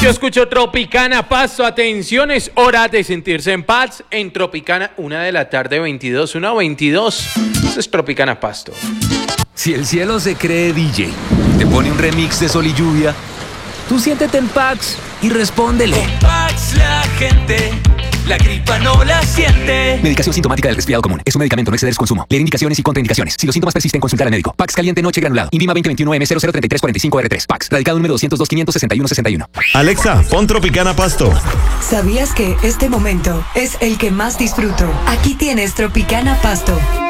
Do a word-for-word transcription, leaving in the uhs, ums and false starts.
Yo escucho Tropicana Pasto. Atención, es hora de sentirse en paz en Tropicana. Una de la tarde, veintidós, una veintidós. Eso es Tropicana Pasto. Si el cielo se cree D J, te pone un remix de Sol y Lluvia, tú siéntete en Pax y respóndele. Con Pax la gente, la gripa no la siente. Medicación sintomática del resfriado común. Es un medicamento, no exceder su consumo. Leer indicaciones y contraindicaciones. Si los síntomas persisten, consultar al médico. Pax caliente noche granulado. Invima veinte veintiuno M cero cero treinta y tres cuarenta y cinco R tres. Pax. Radicado número doscientos dos quinientos sesenta y uno sesenta y uno. Alexa, pon Tropicana Pasto. ¿Sabías que este momento es el que más disfruto? Aquí tienes Tropicana Pasto.